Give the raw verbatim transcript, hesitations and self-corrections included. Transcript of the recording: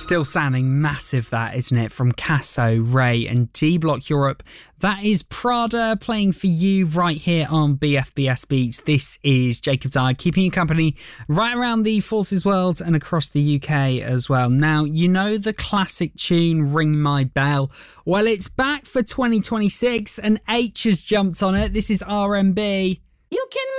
Still sounding massive, that, isn't it? From Casso, Ray and D-Block Europe. That is Prada playing for you right here on B F B S Beats. This is Jacob Dyer, keeping you company right around the Forces world and across the U K as well. Now, you know the classic tune, Ring My Bell? Well, it's back for twenty twenty-six and H has jumped on it. This is R and B. You can